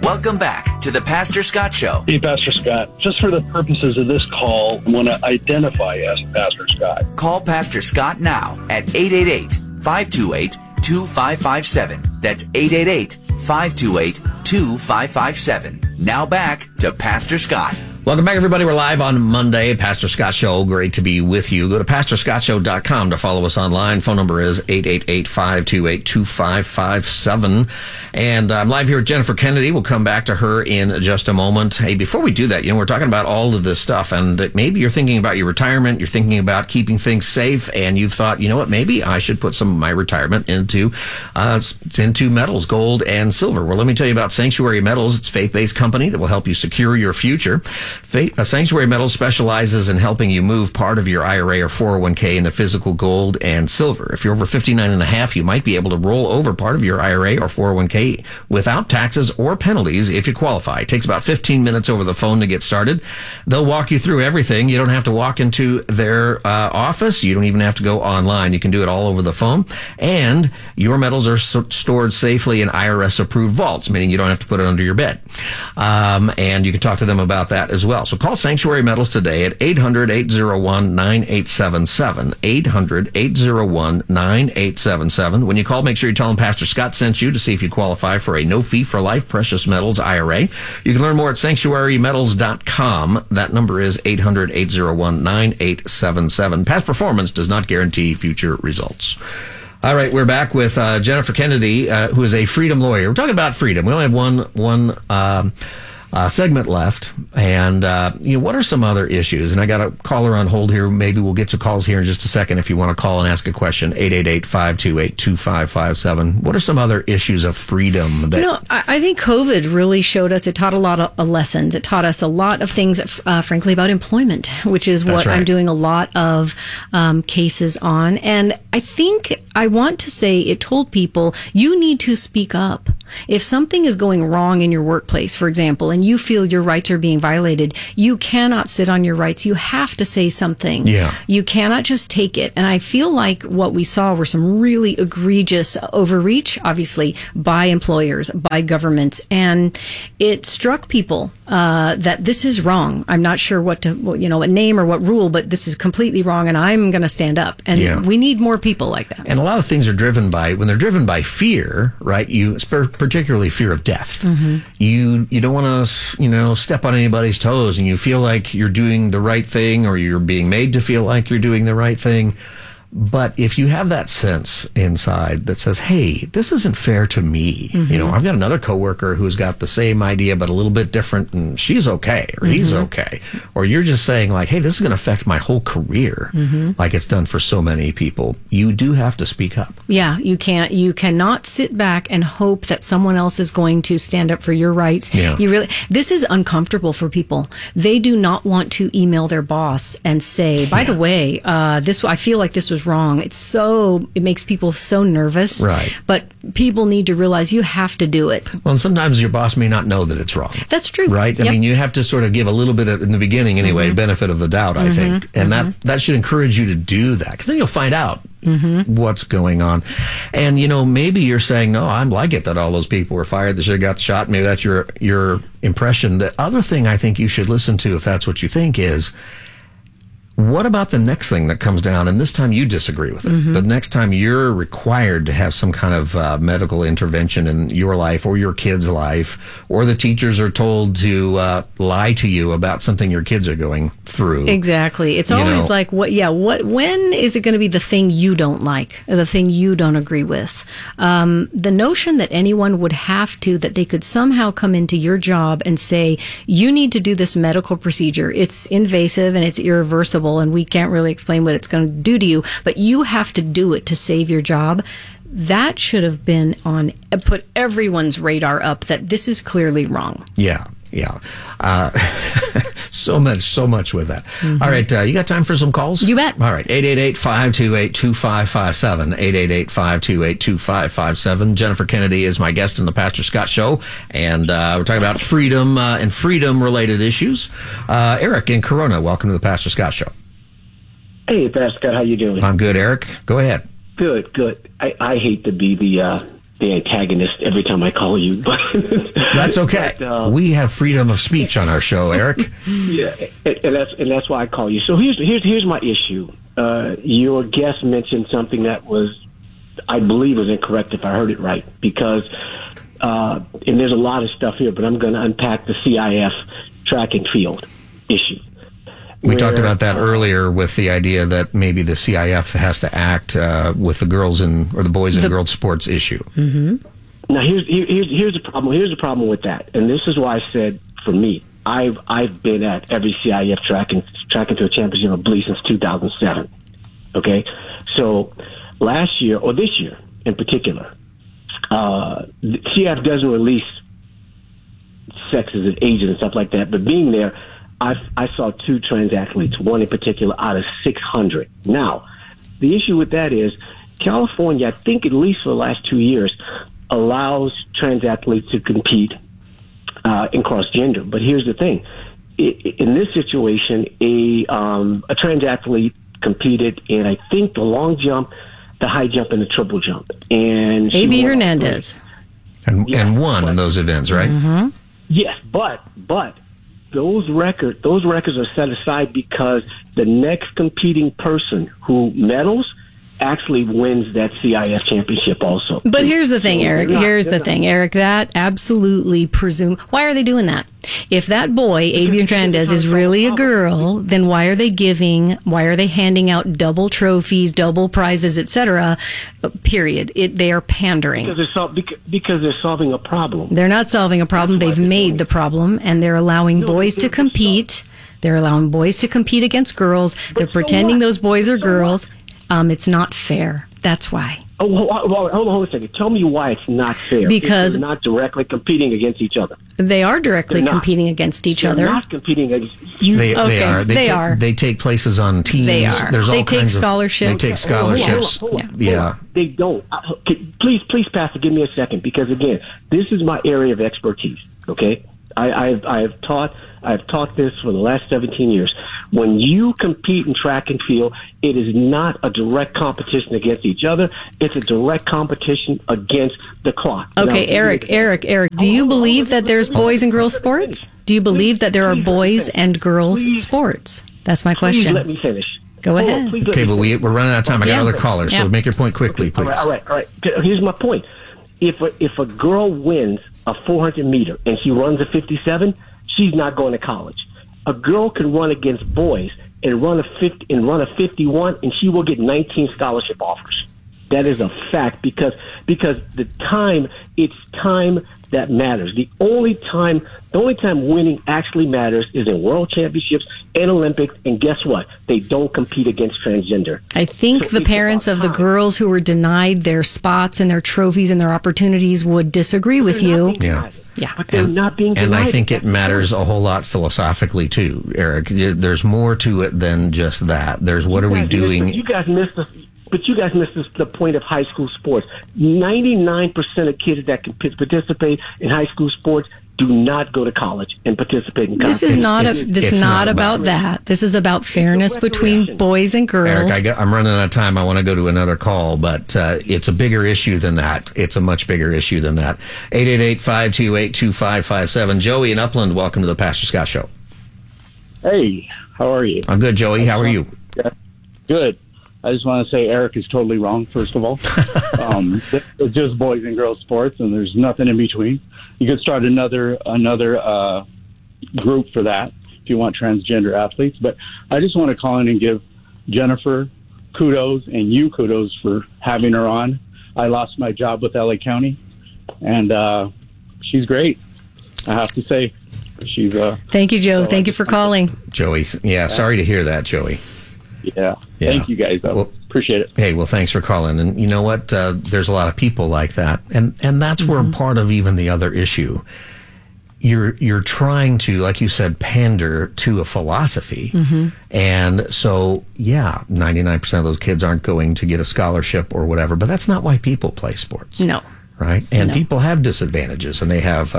Welcome back to the Pastor Scott Show. Hey, Pastor Scott. Just for the purposes of this call, I want to identify as Pastor Scott. Call Pastor Scott now at 888-528-2557. That's 888-528-2557. Now back to Pastor Scott. Welcome back, everybody. We're live on Monday. Pastor Scott Show. Great to be with you. Go to PastorScottShow.com to follow us online. Phone number is 888-528-2557. And I'm live here with Jennifer Kennedy. We'll come back to her in just a moment. Hey, before we do that, we're talking about all of this stuff, and maybe you're thinking about your retirement. You're thinking about keeping things safe, and you've thought, you know what, maybe I should put some of my retirement into metals, gold and silver. Well, let me tell you about Sanctuary Metals. It's a faith-based company that will help you secure your future. Sanctuary Metals specializes in helping you move part of your IRA or 401k into physical gold and silver. If you're over 59 and a half, you might be able to roll over part of your IRA or 401k without taxes or penalties if you qualify. It takes about 15 minutes over the phone to get started. They'll walk you through everything. You don't have to walk into their office. You don't even have to go online. You can do it all over the phone. And your metals are stored safely in IRS-approved vaults, meaning you don't have to put it under your bed. And you can talk to them about that as well. So call Sanctuary Metals today at 800-801-9877. 800-801-9877. When you call, make sure you tell them Pastor Scott sent you to see if you qualify for a no-fee-for-life precious metals IRA. You can learn more at sanctuarymetals.com. That number is 800-801-9877. Past performance does not guarantee future results. All right, we're back with Jennifer Kennedy, who is a freedom lawyer. We're talking about freedom. We only have one segment left, and what are some other issues? And I got a caller on hold here. Maybe we'll get to calls here in just a second if you want to call and ask a question. 888-528-2557. What are some other issues of freedom? I think COVID really showed us. It taught a lot of lessons. It taught us a lot of things, frankly, about employment, which is what I'm doing a lot of cases on. And I think I want to say it told people you need to speak up. If something is going wrong in your workplace, for example, and you feel your rights are being violated, you cannot sit on your rights. You have to say something. Yeah. You cannot just take it. And I feel like what we saw were some really egregious overreach, obviously, by employers, by governments. And it struck people that this is wrong. I'm not sure what name or what rule, but this is completely wrong, and I'm going to stand up. And we need more people like that. And a lot of things are driven by, when they're driven by fear, right? Particularly fear of death. Mm-hmm. You don't want to, step on anybody's toes, and you feel like you're doing the right thing, or you're being made to feel like you're doing the right thing. But if you have that sense inside that says, hey, this isn't fair to me. Mm-hmm. I've got another coworker who's got the same idea but a little bit different, and she's okay, or he's okay. Or you're just saying, like, hey, this is going to affect my whole career, like it's done for so many people. You do have to speak up. Yeah, you cannot sit back and hope that someone else is going to stand up for your rights. Yeah. This is uncomfortable for people. They do not want to email their boss and say, by the way, I feel like this was wrong. It makes people so nervous. Right. But people need to realize you have to do it. Well, and sometimes your boss may not know that it's wrong. That's true. Right? Yep. I mean, you have to sort of give a little bit in the beginning anyway, benefit of the doubt, I think. And that should encourage you to do that, because then you'll find out what's going on. And, maybe you're saying, no, I like it that all those people were fired. They should have got shot. Maybe that's your impression. The other thing I think you should listen to, if that's what you think, is, what about the next thing that comes down, and this time you disagree with it? The next time you're required to have some kind of medical intervention in your life or your kid's life, or the teachers are told to lie to you about something your kids are going through. Exactly. It's always like, when is it going to be the thing you don't like, or the thing you don't agree with? The notion that anyone would have to, that they could somehow come into your job and say, you need to do this medical procedure. It's invasive and it's irreversible, and we can't really explain what it's going to do to you, but you have to do it to save your job. That should have been put everyone's radar up, that this is clearly wrong. Yeah. So much with that. All right, you got time for some calls? You bet. All right, 888-528-2557, 888-528-2557. Jennifer Kennedy is my guest in the Pastor Scott Show, and we're talking about freedom and freedom-related issues. Eric in Corona, welcome to the Pastor Scott Show. Hey, Pastor Scott, how you doing? I'm good, Eric. Go ahead. Good. I hate to be the the antagonist every time I call you. But that's okay. But, we have freedom of speech on our show, Eric. Yeah, and that's why I call you. So here's my issue. Your guest mentioned something that I believe was incorrect if I heard it right, because and there's a lot of stuff here, but I'm going to unpack the CIF track and field issue. We talked about that earlier with the idea that maybe the CIF has to act with the girls or the boys and girls sports issue. Mm-hmm. Now here's the problem. Here's the problem with that, and this is why I said for me, I've been at every CIF track and field championship, I believe, since 2007. Okay, so last year or this year in particular, the CIF doesn't release sexes and ages and stuff like that, but being there, I saw 2 trans athletes, one in particular out of 600. Now, the issue with that is California, I think at least for the last 2 years, allows trans athletes to compete in cross-gender. But here's the thing. In this situation, a trans athlete competed in, I think, the long jump, the high jump, and the triple jump. And A.B. Hernandez. And won in those events, right? Mm-hmm. Yes, but those records are set aside because the next competing person who medals actually wins that CIF championship also. But here's the thing, Eric. Eric, that absolutely why are they doing that? If that boy, A.B. Hernandez, is really a girl, then why are they handing out double trophies, double prizes, etc.? Period. They are pandering. Because they're solving a problem. They're not solving a problem. They've made the problem, and they're allowing boys to compete. They're allowing boys to compete against girls. They're pretending those boys are girls. It's not fair. That's why. Oh, hold on a second. Tell me why it's not fair. Because they're not directly competing against each other. They are directly competing against each other. They're not competing against you. They are. They take places on teams. They are. They take scholarships. They take scholarships. Hold on. They don't. Please, Pastor, give me a second, because again, this is my area of expertise. Okay, I've taught this for the last 17 years. When you compete in track and field, it is not a direct competition against each other. It's a direct competition against the clock. Okay, now, Eric, do you believe that there's boys and girls sports? Do you believe that there are boys and girls sports? That's my question. Please let me finish. Go ahead. Okay, but we're running out of time. I got other callers, so make your point quickly, please. All right. Here's my point. If a girl wins a 400 meter and she runs a 57, she's not going to college. A girl can run against boys and run a 51, and she will get 19 scholarship offers. That is a fact, because it's time that matters. The only time winning actually matters is in world championships and Olympics, and guess what? They don't compete against transgender. I think the parents of the girls who were denied their spots and their trophies and their opportunities would disagree with you. Yeah. But they're not being denied. And I think it matters a whole lot philosophically too, Eric. There's more to it than just that. There's what are we doing? You guys missed the point of high school sports. 99% of kids that can participate in high school sports do not go to college and participate in college. This is not about that. This is about fairness between boys and girls. Eric, I'm running out of time. I want to go to another call, but it's a bigger issue than that. It's a much bigger issue than that. 888-528-2557. Joey in Upland, welcome to the Pastor Scott Show. Hey, how are you? I'm good, Joey. How are you? Good. I just want to say Eric is totally wrong, first of all. It's just boys and girls sports, and there's nothing in between. You could start another group for that if you want transgender athletes. But I just want to call in and give Jennifer kudos and you kudos for having her on. I lost my job with LA County, and she's great. I have to say, she's. Thank you, Joe. Thank you for calling, Joey. Yeah, sorry to hear that, Joey. Yeah. Thank you guys. Well, appreciate it. Hey, well, thanks for calling. And you know what? There's a lot of people like that, and that's where part of even the other issue. You're trying to, like you said, pander to a philosophy, and so 99% of those kids aren't going to get a scholarship or whatever. But that's not why people play sports. No. Right? And people have disadvantages, and they have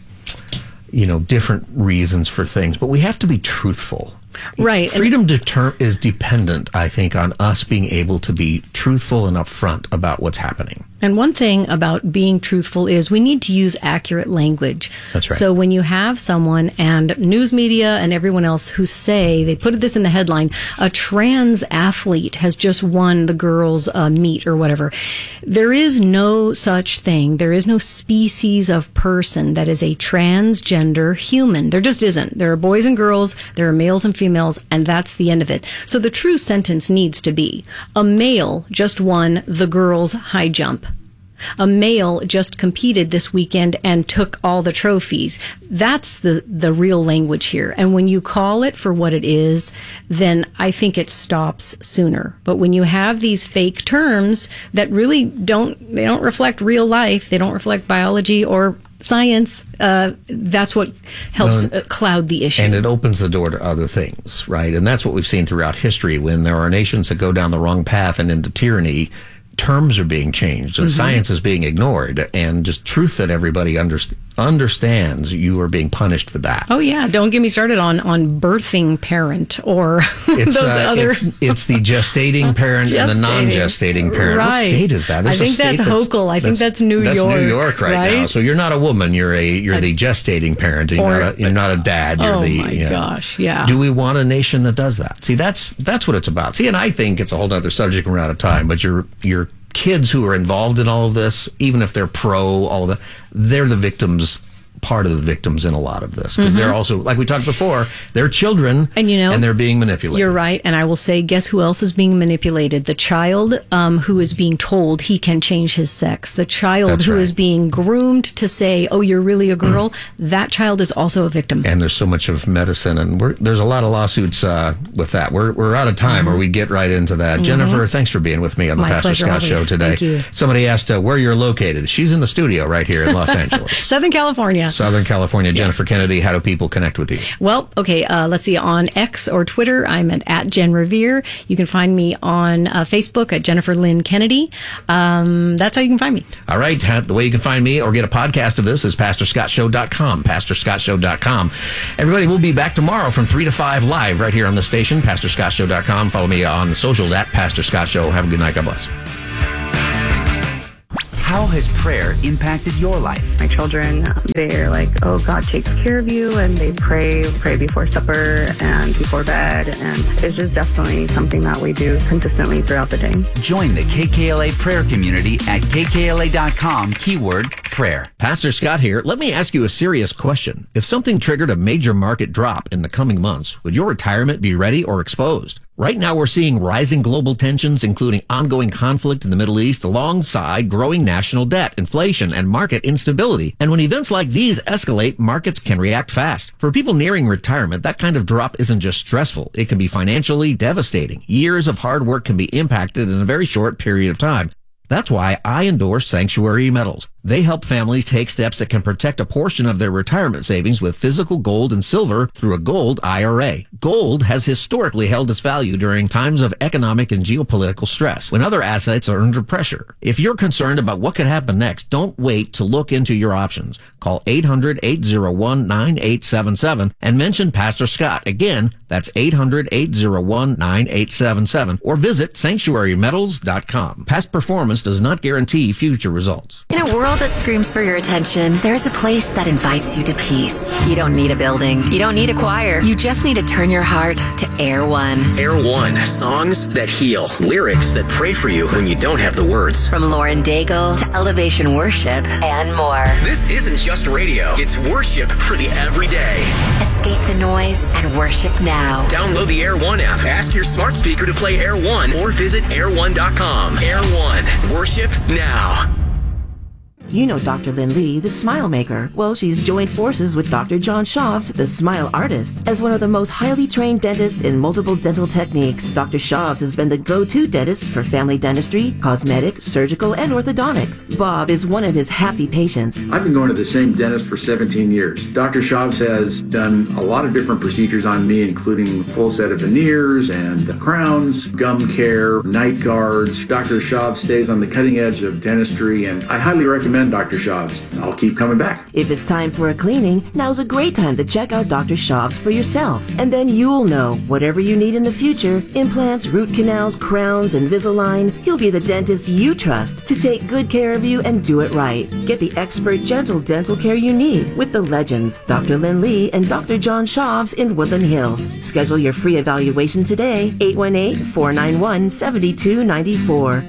different reasons for things. But we have to be truthful. Right. Freedom is dependent, I think, on us being able to be truthful and upfront about what's happening. And one thing about being truthful is we need to use accurate language. That's right. So when you have someone and news media and everyone else who say, they put this in the headline, a trans athlete has just won the girls' meet or whatever. There is no such thing. There is no species of person that is a transgender human. There just isn't. There are boys and girls, there are males and females, and that's the end of it. So the true sentence needs to be, a male just won the girls' high jump. A male just competed this weekend and took all the trophies. That's the real language here. And when you call it for what it is, then I think it stops sooner. But when you have these fake terms that really don't reflect real life, they don't reflect biology or science, that's what helps cloud the issue. And it opens the door to other things, right? And that's what we've seen throughout history. When there are nations that go down the wrong path and into tyranny, terms are being changed, and science is being ignored, and just truth that everybody understands, you are being punished for that. Oh yeah, don't get me started on birthing parent or those other. It's the gestating parent and the non-gestating parent. Right. What state is that? I think that's Hochul. I think that's New York. That's New York right now. So you're not a woman. You're the gestating parent. You're not a dad. You're gosh, yeah. Do we want a nation that does that? See, that's what it's about. See, and I think it's a whole other subject. We're out of time, but your kids who are involved in all of this, even if they're pro all of that, they're the victims, part of the victims in a lot of this, because they're also, like we talked before, they're children, and they're being manipulated. You're right, and I will say, guess who else is being manipulated? The child who is being told he can change his sex. The child who is being groomed to say, oh, you're really a girl. That child is also a victim. And there's so much of medicine, and there's a lot of lawsuits with that. We're out of time, or we get right into that. Jennifer, thanks for being with me on the Pastor Scott Show today. Thank you. Somebody asked where you're located. She's in the studio right here in Los Angeles. Southern California. Jennifer Kennedy, how do people connect with you? Well, okay, let's see, on X or Twitter, I'm at Jen Revere. You can find me on Facebook at Jennifer Lynn Kennedy. That's how you can find me. All right, the way you can find me or get a podcast of this is PastorScottShow.com, PastorScottShow.com. Everybody, we'll be back tomorrow from 3 to 5 live right here on the station, PastorScottShow.com. Follow me on the socials at Pastor Scott Show. Have a good night. God bless. How has prayer impacted your life? My children, they're like, oh, God takes care of you, and they pray before supper and before bed, and it's just definitely something that we do consistently throughout the day. Join the KKLA prayer community at kkla.com, keyword prayer. Pastor Scott here. Let me ask you a serious question. If something triggered a major market drop in the coming months, would your retirement be ready or exposed? Right now, we're seeing rising global tensions, including ongoing conflict in the Middle East, alongside growing national debt, inflation, and market instability. And when events like these escalate, markets can react fast. For people nearing retirement, that kind of drop isn't just stressful. It can be financially devastating. Years of hard work can be impacted in a very short period of time. That's why I endorse Sanctuary Metals. They help families take steps that can protect a portion of their retirement savings with physical gold and silver through a gold IRA. Gold has historically held its value during times of economic and geopolitical stress, when other assets are under pressure. If you're concerned about what could happen next, don't wait to look into your options. Call 800-801-9877 and mention Pastor Scott. Again, that's 800-801-9877, or visit sanctuarymetals.com. Past performance does not guarantee future results. In a world that screams for your attention, there's a place that invites you to peace. You don't need a building. You don't need a choir. You just need to turn your heart to Air One. Air One, songs that heal, lyrics that pray for you when you don't have the words. From Lauren Daigle to Elevation Worship and more. This isn't just radio. It's worship for the everyday. Escape the noise and worship now. Download the Air One app. Ask your smart speaker to play Air One or visit air1.com. Air One, worship now. You know Dr. Lynn Lee, the Smile Maker. Well, she's joined forces with Dr. John Shavs, the Smile Artist. As one of the most highly trained dentists in multiple dental techniques, Dr. Shavs has been the go-to dentist for family dentistry, cosmetic, surgical, and orthodontics. Bob is one of his happy patients. I've been going to the same dentist for 17 years. Dr. Shavs has done a lot of different procedures on me, including a full set of veneers and crowns, gum care, night guards. Dr. Shavs stays on the cutting edge of dentistry, and I highly recommend 100% Dr. Schaub's. I'll keep coming back. If it's time for a cleaning, now's a great time to check out Dr. Schaub's for yourself. And then you'll know whatever you need in the future, implants, root canals, crowns, Invisalign, he'll be the dentist you trust to take good care of you and do it right. Get the expert, gentle dental care you need with the legends, Dr. Lynn Lee and Dr. John Schaub's in Woodland Hills. Schedule your free evaluation today, 818-491-7294.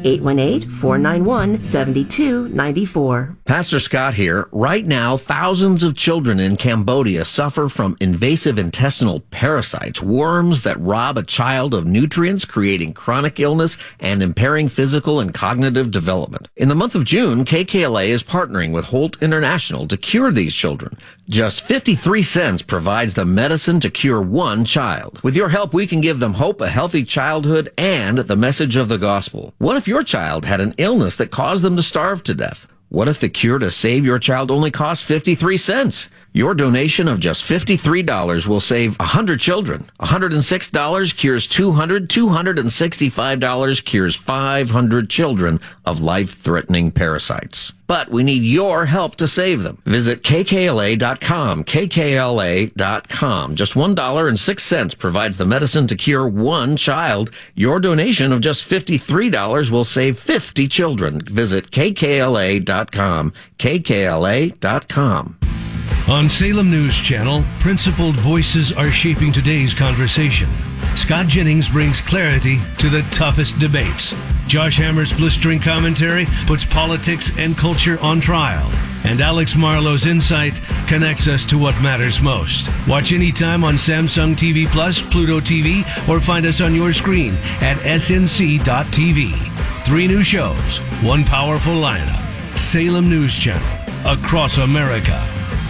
818-491-7294. Pastor Scott here. Right now, thousands of children in Cambodia suffer from invasive intestinal parasites, worms that rob a child of nutrients, creating chronic illness and impairing physical and cognitive development. In the month of June, KKLA is partnering with Holt International to cure these children. Just 53 cents provides the medicine to cure one child. With your help, we can give them hope, a healthy childhood, and the message of the gospel. What if your child had an illness that caused them to starve to death? What if the cure to save your child only costs 53 cents? Your donation of just $53 will save 100 children. $106 cures 200. $265 cures 500 children of life-threatening parasites. But we need your help to save them. Visit kkla.com. kkla.com. Just $1.06 provides the medicine to cure one child. Your donation of just $53 will save 50 children. Visit kkla.com. kkla.com. On Salem News Channel, principled voices are shaping today's conversation. Scott Jennings brings clarity to the toughest debates. Josh Hammer's blistering commentary puts politics and culture on trial. And Alex Marlowe's insight connects us to what matters most. Watch anytime on Samsung TV Plus, Pluto TV, or find us on your screen at snc.tv. 3 new shows, 1 powerful lineup. Salem News Channel, across America.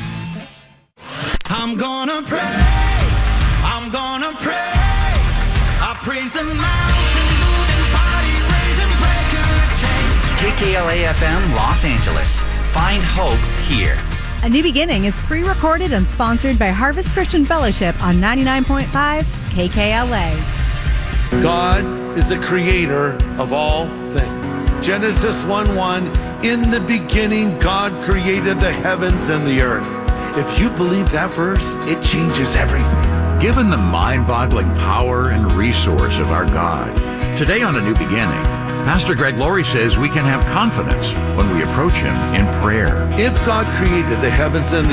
I'm gonna praise, I'm gonna praise, I praise the mountain moving, body raising, breaker of chains. KKLA FM Los Angeles. Find hope here. A New Beginning is pre-recorded and sponsored by Harvest Christian Fellowship on 99.5 KKLA. God is the creator of all things. Genesis 1:1, in the beginning God created the heavens and the earth. If you believe that verse, it changes everything. Given the mind-boggling power and resource of our God, today on A New Beginning, Pastor Greg Laurie says we can have confidence when we approach Him in prayer. If God created the heavens and the